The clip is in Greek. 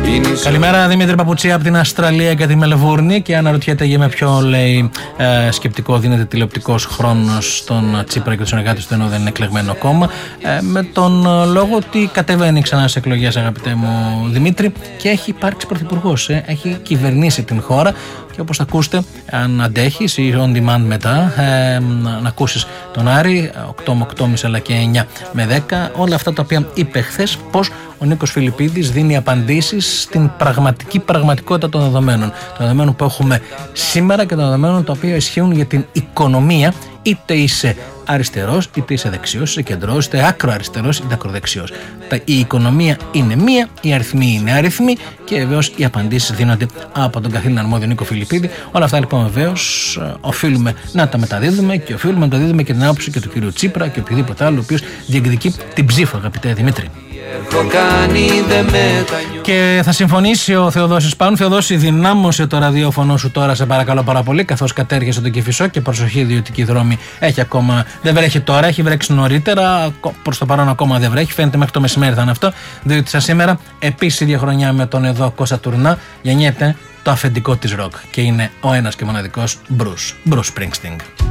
Καλημέρα, Δημήτρη Παπουτσία από την Αυστραλία και τη Μελβούρνη. Και αναρωτιέται για με ποιο, λέει, σκεπτικό δίνεται τηλεοπτικός χρόνος στον Τσίπρα και τους συνεργάτες του, ενώ δεν είναι εκλεγμένο κόμμα. Με τον λόγο ότι κατεβαίνει ξανά στις εκλογές, αγαπητέ μου Δημήτρη, και έχει υπάρξει πρωθυπουργός. Έχει κυβερνήσει την χώρα. Και όπως θα ακούσετε, αν αντέχεις ή on demand μετά, να ακούσεις τον Άρη 8 με 8.30 αλλά και 9 με 10, όλα αυτά τα οποία είπε χθες, πώς ο Νίκος Φιλιππίδης δίνει απαντήσεις στην πραγματικότητα των δεδομένων. Των δεδομένων που έχουμε σήμερα και των δεδομένων τα οποία ισχύουν για την οικονομία, είτε είσαι αριστερός, είτε είσαι δεξιός, είτε κεντρός, είτε άκροαριστερός, είτε ακροδεξιός. Η οικονομία είναι μία, οι αριθμοί είναι αριθμοί και βεβαίως οι απαντήσεις δίνονται από τον καθήλυνα αρμόδιο Νίκο Φιλιππίδη. Όλα αυτά λοιπόν βεβαίως οφείλουμε να τα μεταδίδουμε και οφείλουμε να μεταδίδουμε και την άποψη και του κύριου Τσίπρα και οποιοδήποτε άλλο ο οποίος διεκδικεί την ψήφο, αγαπητέ Δημήτρη. Και θα συμφωνήσει ο Θεοδόσης Πάνου. Θεοδόση, δυνάμωσε το ραδιόφωνο σου τώρα, σε παρακαλώ πάρα πολύ, καθώς κατέργεσαι τον Κηφισό. Και προσοχή, ιδιωτική δρόμη έχει ακόμα, δεν βρέχει τώρα, έχει βρέξει νωρίτερα. Προς το παρόν ακόμα δεν βρέχει, φαίνεται μέχρι το μεσημέρι θα είναι αυτό. Διότι σαν σήμερα, επίσης ίδια χρονιά με τον εδώ Κώστα Τουρνά, γεννιέται το αφεντικό της ροκ. Και είναι ο ένας και μοναδικός Bruce Springsteen.